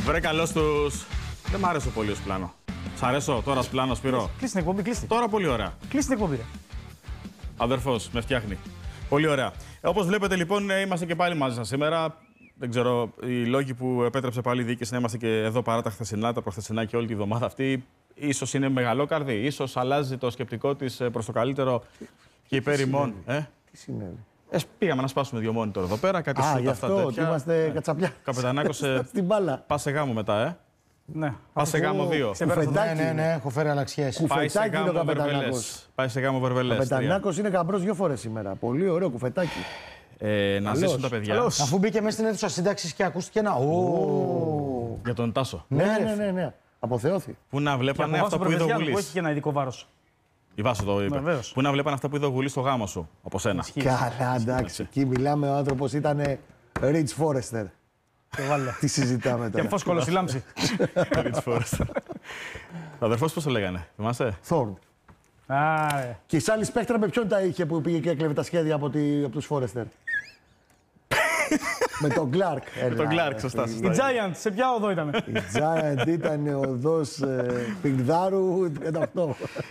Βρε καλώς τους. Δεν μ' άρεσε πολύ ως πλάνο. Σ' αρέσω τώρα ως πλάνο, Σπύρο? Κλείστε την εκπομπή, κλείστε. Τώρα πολύ ωραία. Κλείστε την εκπομπή. Αδερφός, με φτιάχνει. Πολύ ωραία. Όπως βλέπετε λοιπόν, είμαστε και πάλι μαζί σας σήμερα. Δεν ξέρω, οι λόγοι που επέτρεψε πάλι η διοίκηση να είμαστε και εδώ παρά τα χθεσινά, τα προχθεσινά και όλη τη εβδομάδα αυτή, ίσως είναι μεγαλόκαρδη, ίσως αλλάζει το σκεπτικό της προς το καλύτερο και υπέρ ημών. Τι συνέβη? Πήγαμε να σπάσουμε 2 monitor εδώ πέρα, κάτι γι' αυτό ότι είμαστε κατσαπιά. Καπετανάκος, στην μπάλα. πας σε γάμο μετά, Ναι. Πας σε γάμο 2. Κουφετάκι. Ναι, έχω φέρει αλλαξιές. Πάει σε Κουφετάκι είναι ο γάμο Καπετανάκος. Βερβελές. Πάει σε γάμο Βερβελές. Καπετανάκος είναι γαμπρός 2 φορές σήμερα. Πολύ ωραίο κουφετάκι. Να ζήσουν τα παιδιά. Αφού μπήκε μέσα στην αίθουσα σύνταξης και ακούστηκε ένα Για τον Τάσο. Ναι. Αποθεώθη. Πού να βλέπανε αυτά που είδε ο Που Γουλής. έχει και ένα ειδικό βάρος. Η Βάσο το είπε. Βεβαίως. Πού να βλέπανε αυτά που είδε ο Γουλής στο γάμο σου, από σένα. Καλά, εντάξει. Εκεί μιλάμε, ο άνθρωπος ήταν Rich Forrester. Τι συζητάμε Και τώρα? φόσκολο στη λάμψη. Ο αδερφός πώς το λέγανε, θυμάσαι? Thorn. Άρα. Και η Σάλη Σπέκτρα με ποιον τα είχε που πήγε και έκλεβε τα σχέδια από τους Forrester? Με τον Clark. Με τον Clark, σωστά. Η Giant, σε ποια οδό ήταν? Η Giant ήταν οδός Πινγκδάρου 38.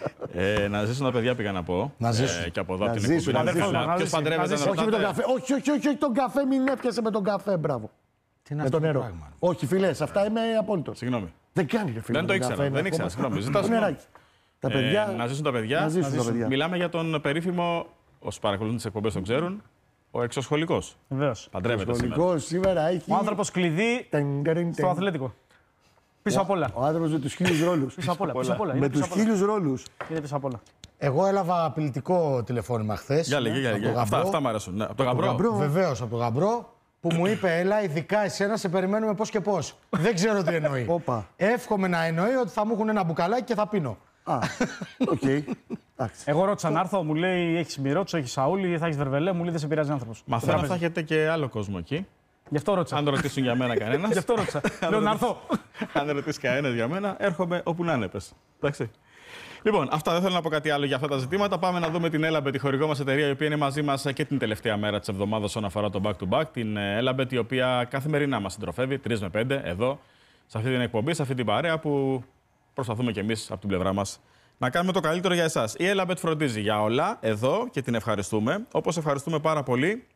Να ζήσουν τα παιδιά, πήγα να πω. Να ζήσουν. Και από εδώ Να από την ζήσουν, εκπομπή. να ζήσουν. Ποιος παντρεύεται να Όχι με τον ρωτάτε? καφέ. Όχι, τον καφέ, μην έπιασε με τον καφέ, μπράβο. Τι είναι Με αυτό το το νερό. πράγμα? Όχι, φίλε, σε αυτά είμαι απόλυτος. Συγγνώμη. Δεν κάνει, ρε φίλε. Δεν το τον ήξερα, καφέ, δεν να ήξερα, ακόμα- συγγνώμη. Ζητάω Το συγγνώμη. νεράκι. Τα παιδιά. Να ζήσουν τα παιδιά. Να ζήσουν τα παιδιά. Μιλάμε για τον περίφημο, όσοι παρακολουθούν τις εκπομπές τον ξέρουν, ο εξωσχολικός. Βεβαίως. Παντρεύεται σήμερα. Σχολικός σήμερα έχει. Ο άνθρωπος κλειδί στο αθλέτικο. Πίσω απ' όλα. Ο άνθρωπος με τους 1000 ρόλους. Πίσω απ' όλα. Πίσω απ' όλα. Με Είναι τους πίσω απ' όλα. 1000 ρόλους. Είναι πίσω απ' όλα. Εγώ έλαβα απειλητικό τηλεφώνημα χθες. Για λέγε, για από λέγε. το γαμπρό. Αυτά μ' αρέσουν. Ναι, από το γαμπρό. γαμπρό. Βεβαίως, από τον γαμπρό που μου είπε: Έλα, ειδικά εσένα σε περιμένουμε πώς και πώς. Δεν ξέρω τι εννοεί. Όπα. Εύχομαι να εννοεί ότι θα μου έχουν ένα μπουκαλάκι και θα πίνω. Α, οκ. Εντάξει. Εγώ ρώτησα να έρθω, μου λέει: έχει Μυρότσο, έχει Σαούλη, θα έχει Βερβελέ, μου λέει: δεν σε πειράζει άνθρωπος. Μαθαίνω θα έχετε και άλλο κόσμο εκεί. Γι' αυτό ρώτησα. Αν το ρωτήσουν για μένα κανένα. Γι' αυτό ρώτησα. Λέω να έρθω. Αν δεν ρωτήσει κανένα για μένα, έρχομαι όπου να είναι, πες. Εντάξει. Λοιπόν, αυτά, δεν θέλω να πω κάτι άλλο για αυτά τα ζητήματα. Πάμε να δούμε την Elabet, τη χορηγό μας εταιρεία, η οποία είναι μαζί μας και την τελευταία μέρα της εβδομάδας όσον αφορά το back-to-back. Την Elabet, η οποία καθημερινά μας συντροφεύει 3 με 5 εδώ, σε αυτή την εκπομπή, σε αυτή την παρέα που προσπαθούμε κι εμείς από την πλευρά μας να κάνουμε το καλύτερο για εσάς. Η Elabet φροντίζει για όλα εδώ και την ευχαριστούμε. Όπως ευχαριστούμε πάρα πολύ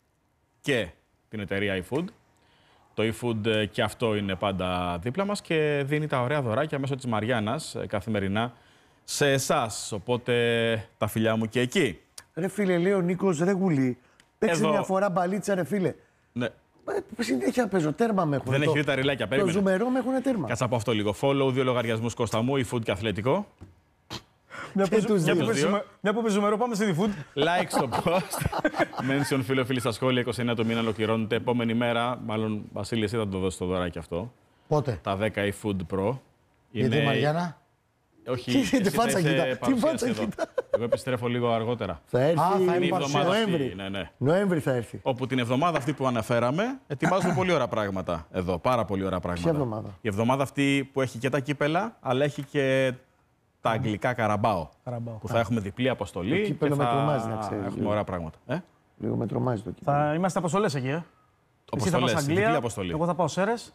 και την εταιρεία eFood. Το eFood και αυτό είναι πάντα δίπλα μας και δίνει τα ωραία δωράκια μέσω της Μαριάννας καθημερινά σε εσάς. Οπότε τα φιλιά μου και εκεί. Ρε φίλε, λέει ο Νίκος, ρε Γουλή. Παίξε Εδώ. μια φορά μπαλίτσα, ρε φίλε. Ναι. Συνέχεια παίζω, τέρμα με έχουν. Δεν έχει δει τα ριλάκια, Το περίμενε. ζουμερό με έχουν τέρμα. Κάτσε από αυτό λίγο. Follow 2 λογαριασμούς Κώστα μου, eFood και Αθλητικό. Μια Και τους δύο. που παίζει ζουμερό, πάμε στη food. Like στο post. Mention φίλοι στα σχόλια. 29 του μήνα ολοκληρώνεται. Επόμενη μέρα, μάλλον Βασίλη, εσύ θα το δώσει το δωράκι αυτό. Πότε? Τα 10 eFood Pro. Γιατί η Μαριάννα. Όχι, Τι εσύ θα φάτσα είσαι κοιτά, τι παρουσίαση φάτσα εδώ. κοιτά. Εγώ επιστρέφω λίγο αργότερα. Θα έρθει θα είναι Είναι η παρουσίαση. εβδομάδα Νοέμβρη. αυτή. Ναι. Νοέμβρη θα έρθει. Όπου την εβδομάδα αυτή που αναφέραμε, ετοιμάζουμε πολύ ωραία πράγματα εδώ. Πάρα πολύ ωραία πράγματα. Ποια εβδομάδα? Η εβδομάδα αυτή που έχει και τα κύπελα, αλλά έχει και τα αγγλικά Καραμπάο. Που θα έχουμε διπλή αποστολή. Το κύπελο και με θα τρομάζει, να ξέρεις, έχουμε λίγο. ωραία πράγματα. Λίγο με τρομάζει το κύπελο. Θα είμαστε αποστολές εκεί, Εσύ θα πας Αποστολές, διπλή Αγγλία, αποστολή. εγώ θα πάω Σέρες.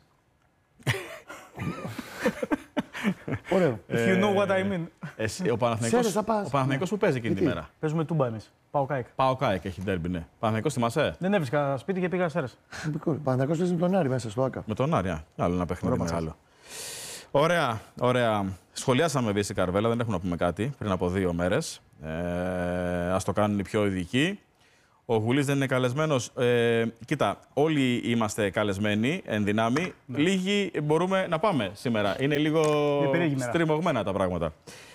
Ωραίο. If you know what I mean. Ο Ξέρεις, θα πας. Παναθηναϊκός που παίζει εκείνη τη Γιατί? μέρα. Παίζουμε τούμπα εμείς. Πάω κάικ. Πάω ΚΑΕΚ έχει ντέρμπι, ναι. Παναθηναϊκός θυμάσαι. Δεν έβρισκα σπίτι και πήγα Σέρες. Παναθηναϊκός παίζει με τον Άρη μέσα στο ΑΚΑ. Με τον Άρια. Άλλο ένα παιχνίδι Ωραίο μεγάλο. Ωραία, ωραία. Σχολιάσαμε Βύση Καρβέλα, δεν έχουμε να πούμε κάτι πριν από 2 μέρες. Ας το κάνουν οι πιο ειδικοί. Ο Γουλής δεν είναι καλεσμένος. Κοίτα, όλοι είμαστε καλεσμένοι εν δυνάμει. Λίγοι μπορούμε να πάμε σήμερα. Είναι λίγο περίεργη μέρα. στριμωγμένα τα πράγματα.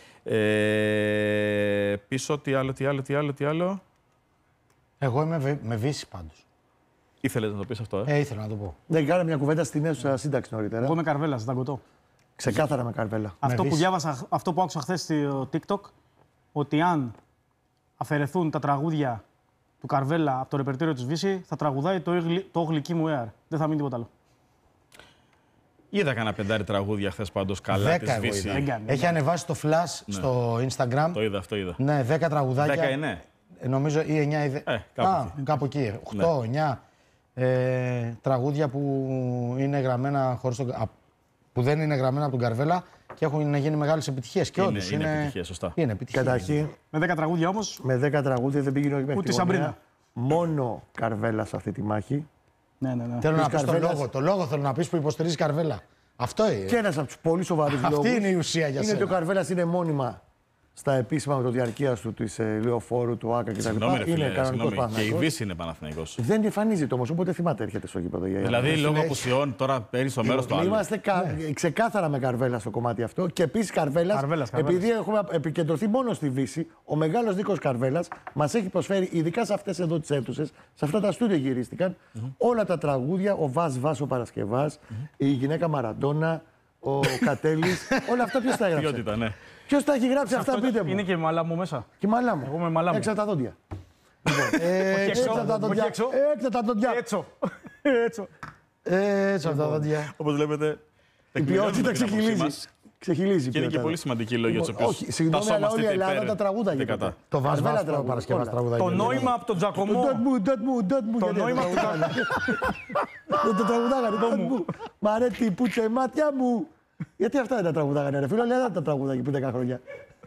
Πίσω, τι άλλο. Εγώ είμαι με Βύση πάντως. Ήθελες να το πεις αυτό, Ήθελα να το πω. Δεν κάναμε μια κουβέντα στην αίθουσα σύνταξη νωρίτερα. Εγώ είμαι Καρβέλας, Δαγκωτό. Ξεκάθαρα με Καρβέλα. Αυτό που Βύση. διάβασα, αυτό που άκουσα χθες στο TikTok, ότι αν αφαιρεθούν τα τραγούδια του Καρβέλα από το ρεπερτήριο της Βύση, θα τραγουδάει το γλυκί μου air. Δεν θα μείνει τίποτα άλλο. Είδα κανένα 5 τραγούδια χθες πάντως καλά 10 της εγώ Βύση. είδα. Δεν κάνει. Έχει ανεβάσει το flash στο Instagram. Το είδα, αυτό είδα. Ναι, 10 τραγουδάκια. 10 είναι. Νομίζω ή 9 ή 10. κάπου εκεί. Κάπου εκεί. 8, 9 τραγούδια που είναι γραμμένα χωρίς τον. που δεν είναι γραμμένα από τον Καρβέλα και έχουν γίνει μεγάλες επιτυχίες. Και όντως είναι επιτυχίες, σωστά. Είναι επιτυχίες. Καταρχήν, Με 10 τραγούδια όμως. με 10 τραγούδια δεν πήγαινε μέχρι Ούτε τη Σαμπρίνα. γωνία. Μόνο Καρβέλα σε αυτή τη μάχη. Ναι. Θέλω να πεις Καρβέλας. το λόγο θέλω να πεις που υποστηρίζει Καρβέλα. Αυτό είναι. Και ένας από τους πολύ σοβαρούς λόγους. Αυτή είναι η ουσία για είναι σένα. ότι ο Καρβέλας είναι μόνιμα στα επίσημα με το διαρκείας του της Λεωφόρου, του ΆΚΑ κτλ. Συγγνώμη, ρε φίλε, Είναι κανονικός συγγνώμη. Και η Παναθηναϊκός. Βύση είναι Παναθηναϊκός. Δεν εμφανίζεται όμως, όποτε θυμάται έρχεται στο γήπεδο. Δηλαδή, λόγω απουσιών, τώρα παίρνει στο μέρο του άλλου. Είμαστε ξεκάθαρα με Καρβέλα στο κομμάτι αυτό. Και επίσης Καρβέλας, επειδή έχουμε επικεντρωθεί μόνο στη Βύση, ο μεγάλος Νίκος Καρβέλας μας έχει προσφέρει, ειδικά σε αυτές εδώ τις αίθουσες, σε αυτά τα στούντιο γυρίστηκαν, όλα τα τραγούδια, ο Βας ο Παρασκευάς, η γυναίκα Μαραντόνα, ο Κατέλης, όλα αυτά ποιος τα έγραψε. Ποιότητα, ναι. Ποιος τα έχει γράψει αυτά, πείτε μου. Είναι και μαλά μου μέσα. Και μαλά μου. Εγώ με μαλά μου. Έξω από τα δόντια. έξω, Έξω από τα δόντια. όχι έξω. Έξω από τα δόντια. Έτσι. Έτσι από τα δόντια. Όπως βλέπετε, Η ποιότητα ξεχυλίζει. Ξεχυλίζει. Και είναι και πολύ σημαντική λόγια για του οποίου. Όχι, συγγνώμη, αλλά όλη η Ελλάδα τα τραγούδα γίνεται. Το Καρβέλα Βάσο τραγούδα, Παρασκευάς όλα. τραγούδα. Το νόημα από τον Τζακωμό. Το νόημα από τον Τζακωμό. Το τραγουδάγανε. Μ' αρέσει που τσε μάτια μου. Γιατί αυτά δεν τα τραγουδάγανε, ρε φίλο, αλλά δεν τα τραγουδάγανε πριν 10 χρόνια.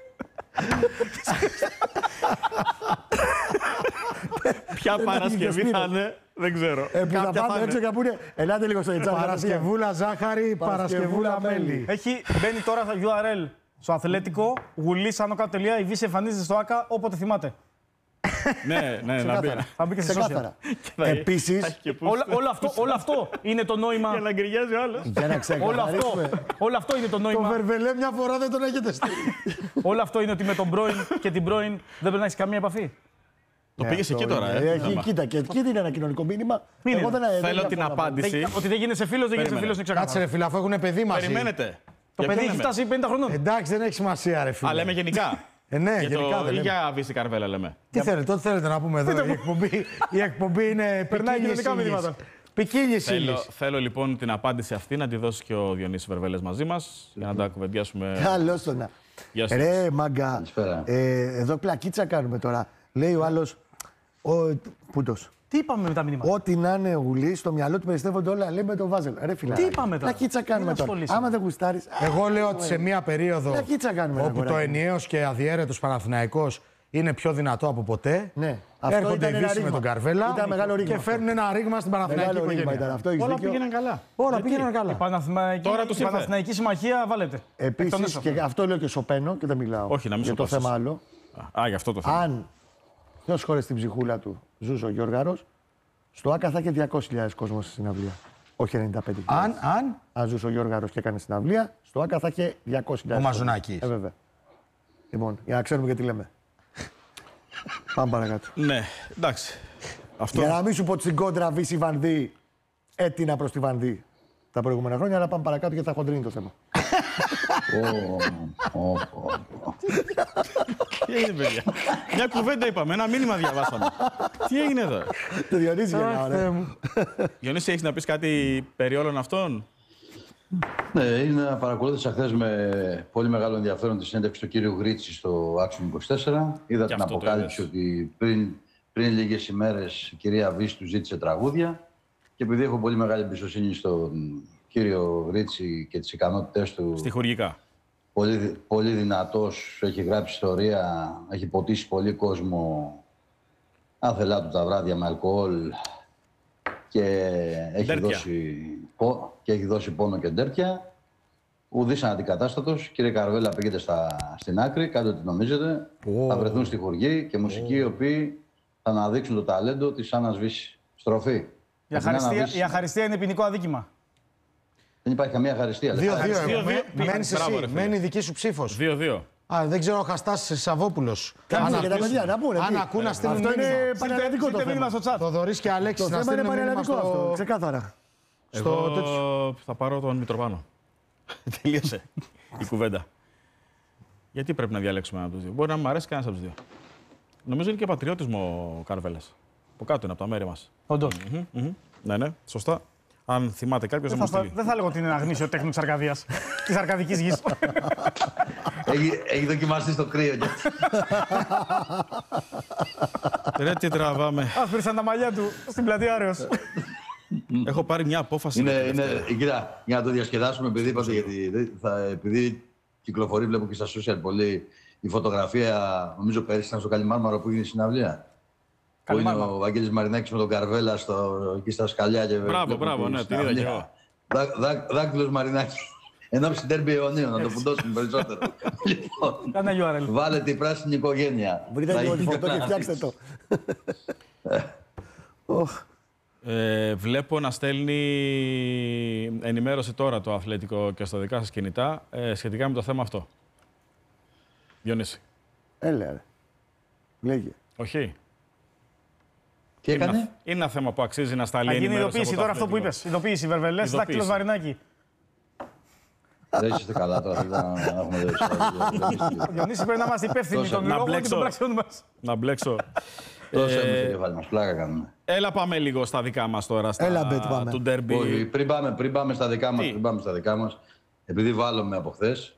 Ποια Παρασκευή θα είναι, δεν ξέρω. Που θα πάμε έξω και να πούνε, ελάτε λίγο στο Ιτσάρ. Παρασκευούλα ζάχαρη, Παρασκευούλα μέλι. Μπαίνει τώρα στο URL στο αθλέτικο, γουλίσανοκάτω.η Βύση εμφανίζεται στο ΆΚΑ όποτε θυμάται. Ναι, να μπει. Θα μπει και σε social. Ξεκάθαρα. Επίσης, Όλο αυτό είναι το νόημα. Για να γκριάζει ο άλλος. για να ξεκαθαρίσουμε. Όλο αυτό είναι το Το νόημα. Βερβελέ μια φορά δεν τον έχετε στείλει. Όλο αυτό είναι ότι με τον πρώην και την πρώην δεν πρέπει να έχει καμία επαφή. Το πήγες εκεί τώρα, Κοίτα, και εκεί είναι ένα κοινωνικό μήνυμα. Είναι. Εγώ δεν Θέλω την απάντηση. Ότι δεν γίνεσαι φίλος, δεν γίνεσαι φίλος είναι Κάτσε ξεκάθαρο. ρε φίλε, αφού έχουν παιδί μαζί. Περιμένετε. Το παιδί έχει λέμε? φτάσει 50 χρονών. Εντάξει, δεν έχει σημασία ρε φίλε. Α, λέμε γενικά. Ναι, Για γενικά το- δεν ή λέμε. για Βύση Καρβέλα λέμε. Τι θέλετε, ό,τι θέλετε να πούμε εδώ. Η εκπομπή είναι Περνάει κοινωνικά μηνύματα. ποικίλης ύλης. Θέλω λοιπόν την απάντηση αυτή να τη δώσει και ο Διονύσης Βερβέλες μαζί μας για να τα κουβεντιάσουμε. Καλώς το να. Γεια σας. Ρε μάγκα, Καλησπέρα. εδώ πλακίτσα κάνουμε τώρα. Λέει ο άλλος, πούτος. Τι είπαμε με τα μηνύματα. Ό,τι να είναι γουλή, στο μυαλό του περιστεύονται όλα. Λέει με το Βάζελ. Ρε φιλά. Τι είπαμε τώρα? Πλακίτσα κάνουμε Μην τώρα. ασχολείσαι. Άμα δεν γουστάρεις. Εγώ λέω ότι σε μια περίοδο Πλακίτσα κάνουμε. όπου το ενιαίος και αδιέρετος Παναθηναϊκός είναι πιο δυνατό από ποτέ. Ναι. Αυτό Έρχονται ήταν οι ένα Βύση με ρήγμα. τον Καρβέλα Ήταν μεγάλο ρήγμα και αυτό. φέρνουν ένα ρήγμα στην Παναθηναϊκή Μεγάλο ρήγμα ήταν οικογένεια. αυτό. Έχεις Όλα δίκιο. πήγαιναν καλά. Όλα πήγαιναν Η καλά. Τώρα τους η ήρθε. Παναθηναϊκή Συμμαχία βάλετε. Εκ των Επίσης, έσω. και αυτό λέω και σωπαίνω και δεν μιλάω. Όχι, να μην για το σωπάσεις. θέμα άλλο. Α, γι' αυτό το θέμα. Αν ποιος χώρες στην ψυχούλα του ζούσε ο Γιώργαρος, στο ΆΚΑ θα είχε 200.000 κόσμο στη συναυλία. Όχι 95.000. Αν ζούσε ο Γιώργαρος και έκανε συναυλία, στο ΆΚΑ θα είχε 200.000. Ο Μαζουνάκης. Βέβαια. Λοιπόν, για να ξέρουμε και τι λέμε. Πάμε παρακάτω. Ναι, εντάξει. Αυτό. Για να μην σου πω στην κόντρα Βύση Βανδύ, έτεινα προς τη Βανδύ τα προηγούμενα χρόνια, αλλά πάμε παρακάτω γιατί θα χοντρίνει το θέμα. Τι έγινε, παιδιά. Μια κουβέντα είπαμε, ένα μήνυμα διαβάσαμε. Τι έγινε εδώ. Το Διονύση γεννάω, ρε. Γιονύση, έχεις να πεις κάτι περί όλων αυτών? Ναι, παρακολούθησα χθες με πολύ μεγάλο ενδιαφέρον τη συνέντευξη του κύριου Γρίτσι στο Action 24. Είδα την αυτό το αποκάλυψη είδες. ότι πριν λίγες ημέρες η κυρία Βύση του ζήτησε τραγούδια και επειδή έχω πολύ μεγάλη εμπιστοσύνη στον κύριο Γρίτσι και τις ικανότητές του, Στιχουργικά. πολύ δυνατός, έχει γράψει ιστορία, έχει ποτίσει πολύ κόσμο άθελά του τα βράδια με αλκοόλ και έχει δώσει πόνο και ντέρκια. Ουδής αναντικατάστατος. Κύριε Καρβέλα, πήγαινε στην άκρη, κάντε ό,τι νομίζετε. Θα βρεθούν στη χουργή και μουσικοί οι οποίοι θα αναδείξουν το ταλέντο της Άννας Βύση. Στροφή. Η αχαριστία είναι ποινικό αδίκημα. Δεν υπάρχει καμία αχαριστία. 2-2. Μένεις Μπράβο, ρε εσύ, φίλε. μένει η δική σου ψήφος. 2-2. Α, δεν ξέρω ο Χαστάς Σαββόπουλος. Κάτσε και τα παιδιά να πούνε. Αν τι. ακούν να στείλουν Αυτό είναι μήνυμα. πανελλαδικό το Στείλτε μήνυμα θέμα. στο chat. Θοδωρής και Αλέξης Το να θέμα είναι στείλουν μήνυμα πανελλαδικό αυτό, στο... ξεκάθαρα. Εγώ θα πάρω τον Μητροπάνο. Τελείωσε η κουβέντα. Γιατί πρέπει να διαλέξουμε ένα από τους δύο? Μπορεί να μου αρέσει κανένας από τους δύο. Νομίζω είναι και πατριώτισμο ο Καρβέλας. Από κάτω είναι, από τα μέρη μας. Όντως. Ναι, ναι, σωστά. Αν θυμάται κάποιος, να μου στείλει. Δεν θα λέγω ότι είναι ένα γνήσιο τέχνη της Αρκαδίας. Της Αρκαδικής γης. Έχει δοκιμαστεί στο κρύο. Ρε, τι τραβάμε. Άσπρισαν τα μαλλιά του στην πλατεία Άρεος. Έχω πάρει μια απόφαση. Κοίτα, για να το διασκεδάσουμε, επειδή είπατε, επειδή κυκλοφορεί, βλέπω και στα social πολύ η φωτογραφία, νομίζω πέρυσι ήταν στο Καλιμάρμαρο που έγινε η συναυλία. Που είναι ο Βαγγέλης Μαρινάκης με τον Καρβέλα εκεί στα σκαλιά. Μπράβο, ναι, την είδα και εγώ. Δάκτυλος Μαρινάκη. Ενώπιση ντέρμπι αιωνίων, να το φουντώσουμε περισσότερο. Λοιπόν, βάλε την πράσινη οικογένεια. Βρείτε λίγο τη φωτό και φτιάξτε το. Βλέπω να στέλνει ενημέρωση τώρα το Αθλέτικο και στα δικά σας κινητά σχετικά με το θέμα αυτό. Διονύση. Έλα, ρε. Λέγε. Όχι. Τι έκανε? Είναι ένα θέμα που αξίζει να σταλεί ενημέρωση. Θα γίνει ειδοποίηση τώρα αυτό που είπες. Ειδοποίηση, Βερβελές, Δάκτυλος Μαρινάκη. Δεν είστε καλά τώρα, να έχουμε δώσει. Διονύση, πρέπει να είμαστε υπεύθυνοι των λόγων και των πράξεων μας. Να μπλέξω. Τόσο εμείς το κεφάλι μας, πλάκα κάνουμε. Έλα πάμε λίγο στα δικά μας τώρα, του ντέρμπι. Όχι, πριν πάμε στα δικά μας, επειδή βάλουμε από χθες,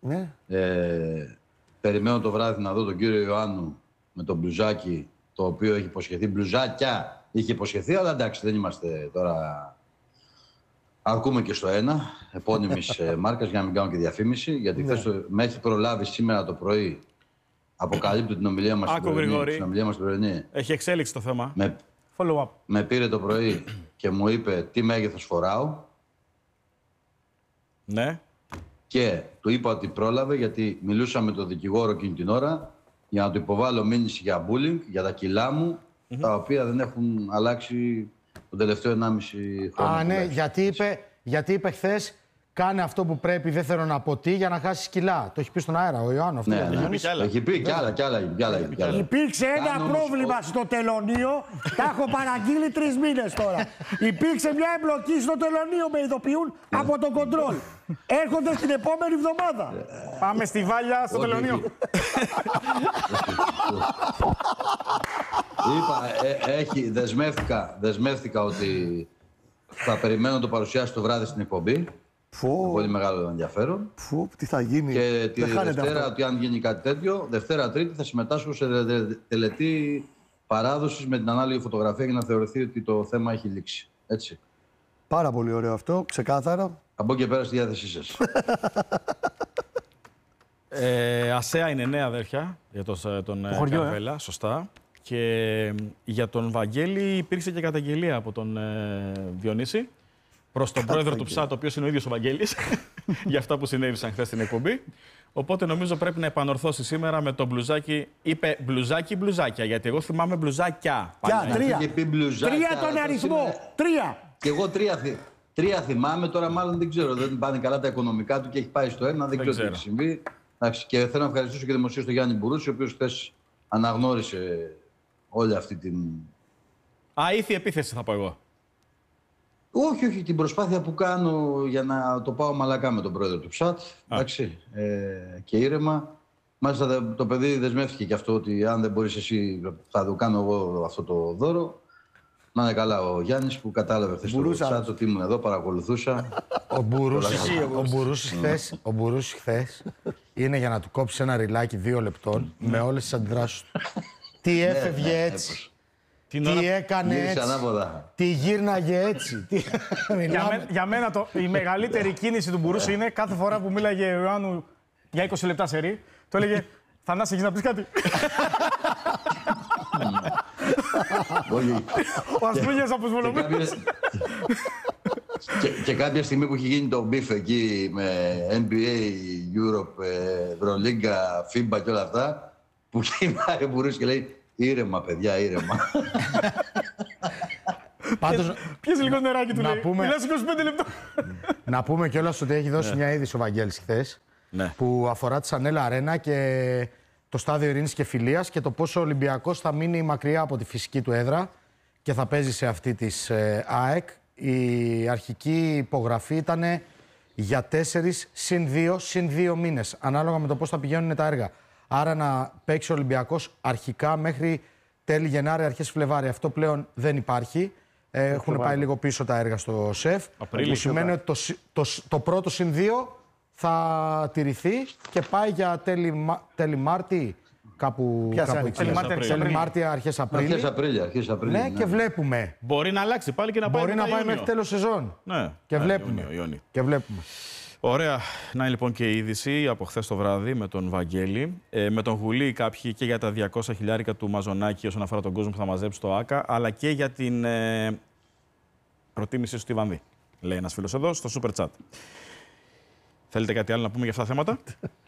περιμένω το βράδυ να δω τον κύριο Ιωάννου με το μπλουζάκι, το οποίο έχει υποσχεθεί, μπλουζάκια είχε υποσχεθεί, αλλά εντάξει, δεν είμαστε τώρα... Αρκούμε και στο ένα, επώνυμης μάρκας, για να μην κάνω και διαφήμιση, γιατί χθες με έχει προλάβει σήμερα το πρωί. Αποκαλύπτω την ομιλία μας στην πρωινή. Έχει εξέλιξη το θέμα. Follow-up. Με πήρε το πρωί και μου είπε τι μέγεθος φοράω. Ναι. Και του είπα ότι πρόλαβε, γιατί μιλούσα με τον δικηγόρο εκείνη την ώρα για να του υποβάλω μήνυση για bullying, για τα κιλά μου, τα οποία δεν έχουν αλλάξει τον τελευταίο 1,5 χρόνο. Ναι, γιατί είπε χθες, κάνε αυτό που πρέπει, δεν θέλω να πω τι, για να χάσεις κιλά. Το έχει πει στον αέρα ο Ιωάννου αυτό. Έχει πει κι άλλα. Υπήρξε ένα πρόβλημα στο τελωνείο, τα έχω παραγγείλει 3 μήνες τώρα. Υπήρξε μια εμπλοκή στο τελωνείο, με ειδοποιούν από τον κοντρόλ. Έρχονται την επόμενη εβδομάδα. Πάμε στη Βάλια στο τελωνείο. Δεσμεύτηκα ότι θα περιμένω το παρουσιάσει το βράδυ στην εκπομπή. Πολύ μεγάλο ενδιαφέρον. Τι θα γίνει. Και τη Δευτέρα, ότι αν γίνει κάτι τέτοιο, Δευτέρα-Τρίτη θα συμμετάσχω σε τελετή παράδοσης με την ανάλογη φωτογραφία για να θεωρηθεί ότι το θέμα έχει λήξει. Έτσι. Πάρα πολύ ωραίο αυτό, ξεκάθαρα. Από εκεί και πέρα στη διάθεσή σας. Ασέα είναι νέα αδέρφια για τον Καρβέλα, σωστά. Και για τον Βαγγέλη υπήρξε και καταγγελία από τον Διονύση προς τον πρόεδρο του ΨΑΤ, ο οποίος είναι ο ίδιος ο Βαγγέλης, για αυτά που συνέβησαν χθες στην εκπομπή. Οπότε νομίζω πρέπει να επανορθώσει σήμερα με το μπλουζάκι. Είπε μπλουζάκια, γιατί εγώ θυμάμαι μπλουζάκια. Τρία τον αριθμό. Και εγώ τρία θυμάμαι, τώρα μάλλον δεν ξέρω. Δεν πάνε καλά τα οικονομικά του και έχει πάει στο ένα, δεν ξέρω τι έχει συμβεί. Και θέλω να ευχαριστήσω και δημοσίως τον Γιάννη Μπουρούση, ο οποίος χθες αναγνώρισε όλη αυτή την... Αήθη επίθεση, θα πω εγώ. Όχι, την προσπάθεια που κάνω για να το πάω μαλακά με τον πρόεδρο του ΨΑΤ. Εντάξει, και ήρεμα. Μάλιστα το παιδί δεσμεύτηκε και αυτό, ότι αν δεν μπορείς εσύ θα το κάνω εγώ αυτό το δώρο. Να είναι καλά ο Γιάννης που κατάλαβε χθες το ΨΑΤ ότι ήμουν εδώ, παρακολουθούσα. Ο Μπουρούσης χθες είναι για να του κόψει ένα ριλάκι 2 λεπτών με όλες τις αντιδράσεις του. Τι έφευγε έτσι. Τι έκανε έτσι, τι γύρναγε έτσι. Για μένα η μεγαλύτερη κίνηση του Μπουρούση είναι κάθε φορά που μίλαγε ο Ιωάννου για 20 λεπτά σερί, το έλεγε «Θανάση, έχεις να πεις κάτι?» Ο Ασπρίγιας αποσβολωμένος. Και κάποια στιγμή που είχε γίνει το μπιφ εκεί με NBA, Europe, Ευρωλίγκα, FIBA και όλα αυτά, που κοιμάει ο Μπουρούσης και λέει «Ήρεμα, παιδιά, ήρεμα». Πάντως, πιέζει λίγο νεράκι του, λέει. Μιλάς 25 λεπτά. Να πούμε κιόλας ότι έχει δώσει μια είδηση ο Βαγγέλης χθες, που αφορά τη Σανέλα Αρένα και το στάδιο Ειρήνης και Φιλίας και το πόσο ο Ολυμπιακός θα μείνει μακριά από τη φυσική του έδρα και θα παίζει σε αυτή της ΑΕΚ. Η αρχική υπογραφή ήταν για 4 συν 2 μήνες, ανάλογα με το πώς θα πηγαίνουν τα έργα. Άρα να παίξει ο Ολυμπιακός αρχικά μέχρι τέλη Γενάρη, αρχές Φλεβάρη. Αυτό πλέον δεν υπάρχει. Έχουν πάει λίγο πίσω τα έργα στο ΣΕΦ. Που σημαίνει ότι το πρώτο συν 2 θα τηρηθεί και πάει για τέλη Μάρτη, κάπου Μάρτια, αρχές Απρίλη. Αρχές Απρίλη. Ναι, και βλέπουμε. Μπορεί να αλλάξει πάλι και να πάει, μπορεί να πάει μέχρι τέλος σεζόν. Ναι. Και βλέπουμε. Και βλέπουμε. Ωραία. Να είναι λοιπόν και η είδηση από χθες το βράδυ με τον Βαγγέλη. Με τον Γουλή κάποιοι και για τα 200 χιλιάρικα του Μαζονάκη όσον αφορά τον κόσμο που θα μαζέψει το ΆΚΑ, αλλά και για την προτίμηση στη Βανδύ. Λέει ένας φίλος εδώ στο Super Chat. Θέλετε κάτι άλλο να πούμε για αυτά τα θέματα?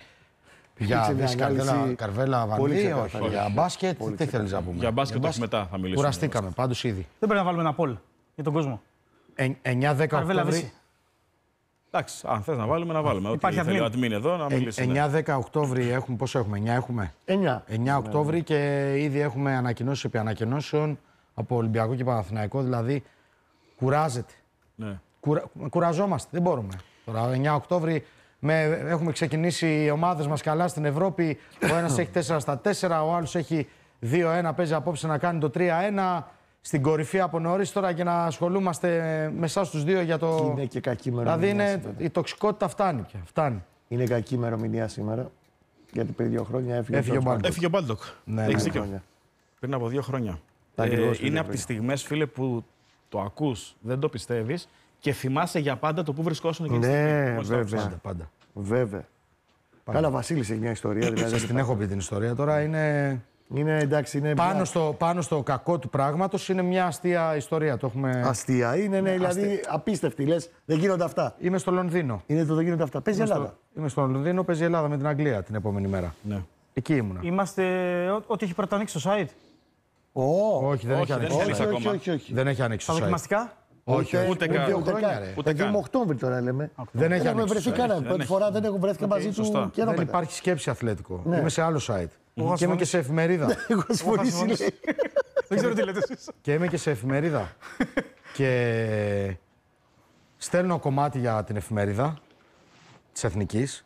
Για Καρβέλα, Βανδύ, όχι. Για μπάσκετ, τι θέλεις να πούμε? Για μπάσκετ όχι, μετά θα μιλήσουμε. Κουραστήκαμε πάντως ήδη. Δεν πρέπει να βάλουμε ένα poll για τον κόσμο. 9-10 Οκτώβρη. Εντάξει, αν θες να βάλουμε, να βάλουμε. Ό,τι θέλει ο admin εδώ να μιλήσει. 9-10 Οκτώβρη έχουμε, πόσο έχουμε, 9 έχουμε. 9 Οκτώβρη και ήδη έχουμε ανακοινώσεις επί ανακοινώσεων από Ολυμπιακό και Παναθηναϊκό, δηλαδή κουράζεται. Ναι. Κουραζόμαστε, δεν μπορούμε. Τώρα 9 Οκτώβρη έχουμε ξεκινήσει οι ομάδες μας καλά στην Ευρώπη. Ο ένας έχει 4-4, ο άλλος έχει 2-1, παίζει απόψε να κάνει το 3-1. Στην κορυφή από νωρίς τώρα και να ασχολούμαστε με εσάς τους δύο για το. Είναι και κακή ημερομηνία. Δηλαδή η τοξικότητα φτάνει πια. Φτάνει. Είναι κακή ημερομηνία σήμερα. Γιατί πριν 2 χρόνια έφυγε ο Μπάλντοκ. Ναι, έχεις δίκιο. Πριν από 2 χρόνια. Είναι από τις στιγμές, φίλε, που το ακούς, δεν το πιστεύεις και θυμάσαι για πάντα το που βρισκόσουν εκείνη τη στιγμή. Ναι, βέβαια. Πάντα. Βέβαια. Καλά, Βασίλης έχει μια ιστορία. Δηλαδή, την έχω πει την ιστορία τώρα. Είναι εντάξει, είναι πάνω στο κακό του πράγματος είναι μια αστεία ιστορία. Το έχουμε. Αστεία είναι, ναι, δηλαδή απίστευτη. Λες, δεν γίνονται αυτά. Είμαι στο Λονδίνο. Είναι το δεν γίνονται αυτά. Παίζει η Ελλάδα. Είμαι στο Λονδίνο, παίζει η Ελλάδα με την Αγγλία την επόμενη μέρα. Ναι. Εκεί ήμουνα. Είμαστε ό,τι έχει πρώτα ανοίξει το site. Όχι, δεν έχει ανοίξει ακόμα. Δεν έχει ανοίξει Τα το site. δοκιμαστικά. Όχι, ούτε καν. Δούμε Οκτώβρη τώρα λέμε. Δεν έχει έχουμε βρεθεί κανένα. Πρώτη φορά δεν έχω βρεθεί μαζί του καιρό. Δεν υπάρχει σκέψη αθλέτικο. Είμαι σε άλλο site. Και είμαι και σε εφημερίδα. Δεν ξέρω τι λέτε εσείς. Και είμαι και σε εφημερίδα. Και στέλνω κομμάτι για την εφημερίδα της Εθνικής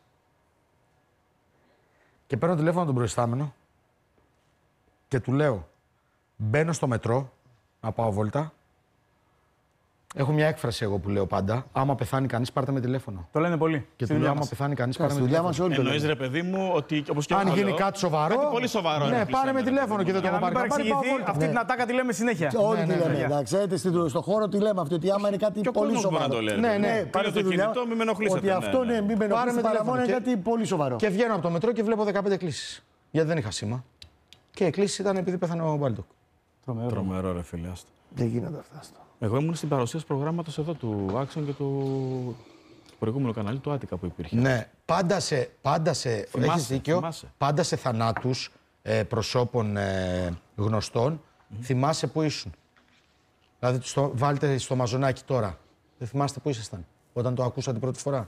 και παίρνω τηλέφωνο τον προϊστάμενο και του λέω μπαίνω στο μετρό να πάω βόλτα. Έχω μια έκφραση εγώ που λέω πάντα. Άμα πεθάνει κανείς, πάρτε με τηλέφωνο. Το λένε πολύ. Και του λέω: άμα πεθάνει κανείς, πάρτε με τηλέφωνο. Εννοείς, ρε παιδί μου, ότι όπως και αν γίνει κάτι σοβαρό. Κάτι πολύ σοβαρό. Ναι, πάρε με τηλέφωνο και δεν το έχω πάρει. Αυτή την ατάκα τη λέμε συνέχεια. Όλοι τη λέμε. Ξέρετε, στον χώρο τη λέμε αυτή. Ότι άμα είναι κάτι πολύ σοβαρό. Ναι, πάρε το κινητό, μην με ενοχλήσετε. Ότι αυτό ναι, μην με ενοχλήσετε. Παρά μόνο είναι κάτι πολύ σοβαρό. Και βγαίνω από το μετρό και βλέπω 15 κλήσεις. Γιατί δεν είχα σήμα. Και οι κλήσεις ήταν επειδή πέθανε ο Μπάλντοκ. Τρομερό, ρε φίλε. Δεν γίνονται αυτά. Εγώ ήμουν στην παρουσίαση προγράμματος εδώ του Άξον και του προηγούμενου καναλί του Άτικα που υπήρχε. Ναι, έχεις δίκιο, πάντα σε θανάτους προσώπων γνωστών θυμάσαι που ήσουν. Δηλαδή βάλτε στο Μαζονάκι τώρα. Δεν θυμάστε που ήσασταν όταν το ακούσατε πρώτη φορά.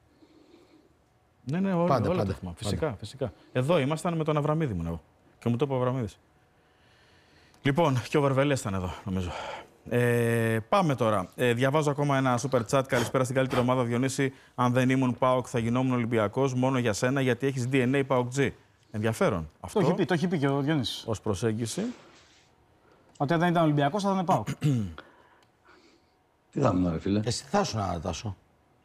Ναι, όλα τα θυμάμαι. Φυσικά. Εδώ ήμασταν με τον Αβραμίδη μου εγώ. Και μου το είπε ο Αβραμίδης. Λοιπόν, και ο Βερβελές ήταν εδώ, νομίζω. Πάμε τώρα. Διαβάζω ακόμα ένα super chat. Καλησπέρα στην καλύτερη ομάδα, Διονύση. Αν δεν ήμουν ΠΑΟΚ, θα γινόμουν Ολυμπιακός μόνο για σένα, γιατί έχεις DNA PAOK-G. Ενδιαφέρον. Αυτό το έχει πει και ο Διονύσης. Ως προσέγγιση. Ότι αν δεν ήταν Ολυμπιακός, θα ήταν ΠΑΟΚ. Τι θα ήμουν, ρε φίλε. Εσύ θα ήσουν Τάσο.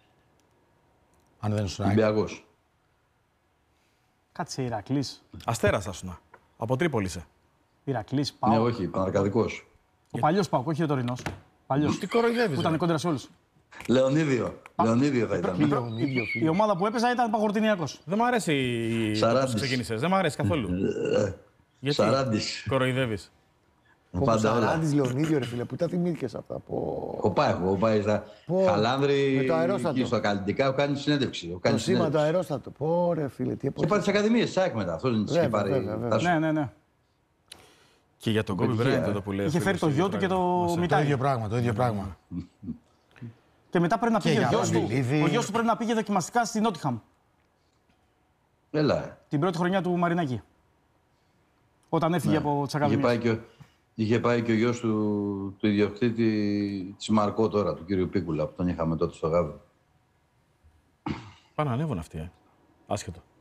Αν δεν ήσουν Ολυμπιακός. Κάτσε, Ηρακλής. Αστέρας θα ήσουν. Από Τρίπολη είσαι. Ηρακλής, ΠΑΟΚ. Ναι, όχι, Παναρκαδικός. Ο παλιός ΠΑΟΚ, όχι ο τωρινός. Παλιός. Τι κοροϊδεύεις. Που ήταν κόντρα σε όλους. Λεωνίδιο θα ήταν. Η ομάδα που έπαιζα ήταν Παγορτινιακός. Δεν μ' αρέσει πώς ξεκίνησες. Δεν μ' αρέσει καθόλου. Γιατί Σαράντης. Κοροϊδεύεις. Ο Σαράντης, Λεωνίδιο, ρε φίλε, που τα θυμήθηκες αυτά. Ο πάει στα Χαλάνδρη, εκεί στο Καλλιτικά, κάνει συνέντευξη. Το σήμα το αερόστατο. Πω ρε φίλε, τι και πάει στις Ακαδημίες, ΣΑΕΚ μετά. Αυτό δεν της είχε πάρει. Ναι. Και για τον Κόμπι Μπράιντ εδώ που λέει. Είχε φέρει το γιο του και το Μιτάκι. Το ίδιο πράγμα. Και μετά πρέπει να πήγε ο γιος του. Ο γιος του πρέπει να πήγε δοκιμαστικά στη Νότιχαμ. Έλα. Την πρώτη χρονιά του Μαρινάκη. Όταν έφυγε από τις Ακαδημίες. Είχε πάει και ο γιος του ιδιοκτήτη της Μαρκό τώρα, του κύριου Πίκουλα, που τον είχαμε τότε στο Γάβρο. Πάνε ανέβουν αυτοί, άσχετο.